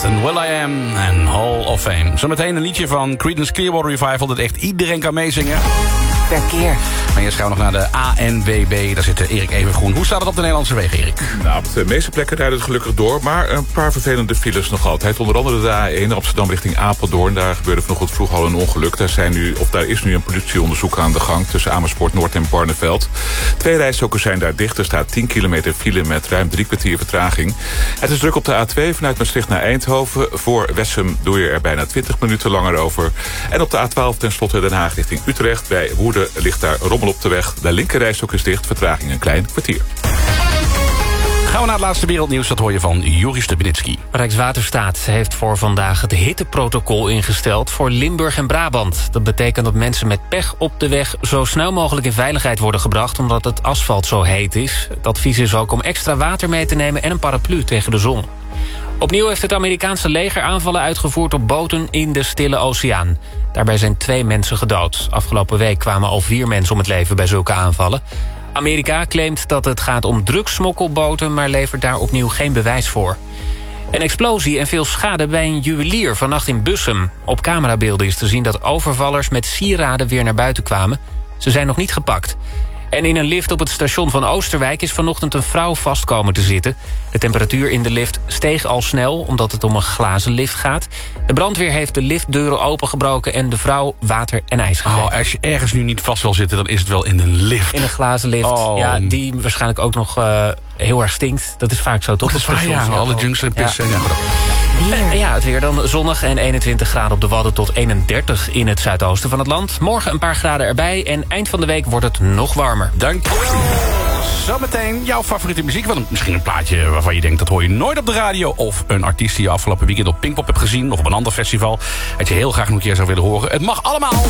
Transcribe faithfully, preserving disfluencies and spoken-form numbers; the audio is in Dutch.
Smith en Will I Am en Hall of Fame. Zometeen een liedje van Creedence Clearwater Revival dat echt iedereen kan meezingen. Per keer. Maar eerst gaan we nog naar de A N W B. Daar zit Erik Evengroen. Hoe staat het op de Nederlandse wegen, Erik? Nou, op de meeste plekken rijdt het gelukkig door. Maar een paar vervelende files nog altijd. Onder andere de A één Amsterdam richting Apeldoorn. Daar gebeurde vanochtend vroeg al een ongeluk. Daar, zijn nu, of daar is nu een politieonderzoek aan de gang tussen Amersfoort Noord en Barneveld. Twee rijstroken zijn daar dicht. Er staat tien kilometer file met ruim drie kwartier vertraging. Het is druk op de A twee vanuit Maastricht naar Eindhoven. Voor Wessem doe je er bijna twintig minuten langer over. En op de A twaalf tenslotte Den Haag richting Utrecht. Bij Woerden ligt daar rommel op de weg. De linkerrijstrook is dicht, vertraging een klein kwartier. Gaan we naar het laatste wereldnieuws, dat hoor je van Joris Stubenitski. Rijkswaterstaat heeft voor vandaag het hitteprotocol ingesteld voor Limburg en Brabant. Dat betekent dat mensen met pech op de weg zo snel mogelijk in veiligheid worden gebracht, omdat het asfalt zo heet is. Het advies is ook om extra water mee te nemen en een paraplu tegen de zon. Opnieuw heeft het Amerikaanse leger aanvallen uitgevoerd op boten in de Stille Oceaan. Daarbij zijn twee mensen gedood. Afgelopen week kwamen al vier mensen om het leven bij zulke aanvallen. Amerika claimt dat het gaat om drugssmokkelboten, maar levert daar opnieuw geen bewijs voor. Een explosie en veel schade bij een juwelier vannacht in Bussum. Op camerabeelden is te zien dat overvallers met sieraden weer naar buiten kwamen. Ze zijn nog niet gepakt. En in een lift op het station van Oosterwijk is vanochtend een vrouw vast komen te zitten. De temperatuur in de lift steeg al snel, omdat het om een glazen lift gaat. De brandweer heeft de liftdeuren opengebroken en de vrouw water en ijs gegeven. Oh, als je ergens nu niet vast wil zitten, dan is het wel in een lift. In een glazen lift, oh. ja, die waarschijnlijk ook nog uh, heel erg stinkt. Dat is vaak zo, toch? Dat is waar, ja, alle junks en pissen. Ja. Ja. Ja, het weer dan zonnig en eenentwintig graden op de Wadden tot eenendertig in het zuidoosten van het land. Morgen een paar graden erbij en eind van de week wordt het nog warmer. Dankjewel. Zometeen jouw favoriete muziek. Wel, misschien een plaatje waarvan je denkt dat hoor je nooit op de radio. Of een artiest die je afgelopen weekend op Pinkpop hebt gezien. Of op een ander festival. Dat je heel graag nog een keer zou willen horen. Het mag allemaal.